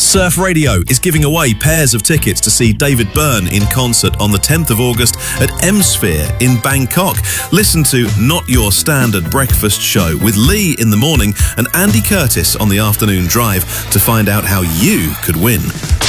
Surf Radio is giving away pairs of tickets to see David Byrne in concert on the 10th of August at M-Sphere in Bangkok. Listen to Not Your Standard Breakfast Show with Lee in the morning and Andy Curtis on the afternoon drive to find out how you could win.